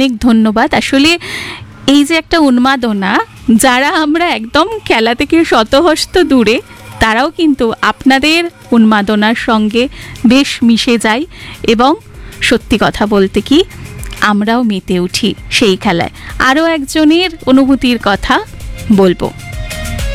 অনেক ধন্যবাদ। আসলে এই যে একটা উন্মাদনা, যারা আমরা একদম খেলা থেকে শতহস্ত দূরে, তারাও কিন্তু আপনাদের উন্মাদনার সঙ্গে বেশ মিশে যায় এবং সত্যি কথা বলতে কি আমরাও মেতে উঠি সেই খেলায়। আরও একজনের অনুভূতির কথা বলবো।